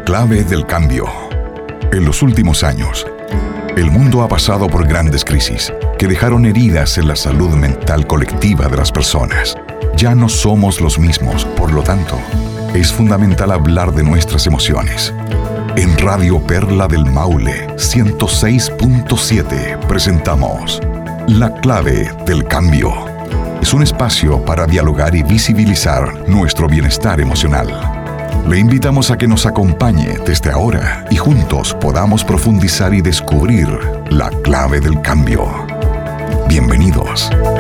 clave del cambio. En los últimos años, el mundo ha pasado por grandes crisis que dejaron heridas en la salud mental colectiva de las personas. Ya no somos los mismos, por lo tanto, es fundamental hablar de nuestras emociones. En Radio Perla del Maule 106.7 presentamos La Clave del Cambio. Es un espacio para dialogar y visibilizar nuestro bienestar emocional. Le invitamos a que nos acompañe desde ahora y juntos podamos profundizar y descubrir la clave del cambio. Bienvenidos.